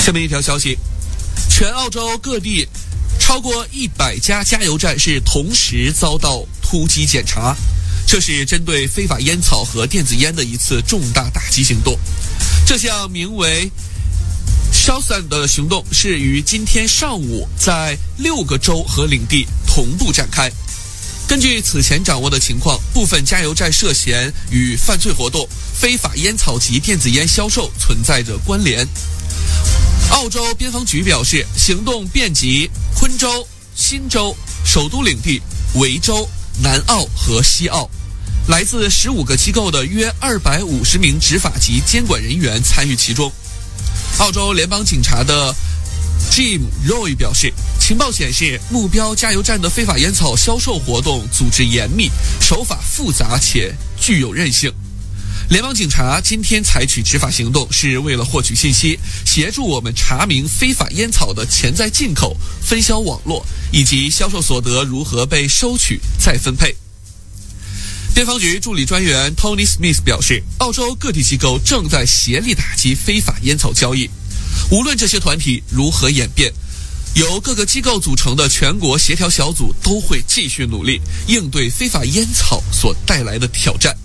下面一条消息，全澳洲各地超过100家加油站是同时遭到突击检查，这是针对非法烟草和电子烟的一次重大打击行动。这项名为 Shawsand 的行动是于今天上午在6个州和领地同步展开。根据此前掌握的情况，部分加油站涉嫌与犯罪活动、非法烟草及电子烟销售存在着关联。澳洲边防局表示，行动遍及昆州、新州、首都领地、维州、南澳和西澳，来自15个机构的约250名执法及监管人员参与其中。澳洲联邦警察的 Jim Roy 表示，情报显示目标加油站的非法烟草销售活动组织严密，手法复杂且具有韧性。联邦警察今天采取执法行动，是为了获取信息，协助我们查明非法烟草的潜在进口、分销网络以及销售所得如何被收取再分配。边防局助理专员 Tony Smith 表示，澳洲各地机构正在协力打击非法烟草交易，无论这些团体如何演变，由各个机构组成的全国协调小组都会继续努力，应对非法烟草所带来的挑战。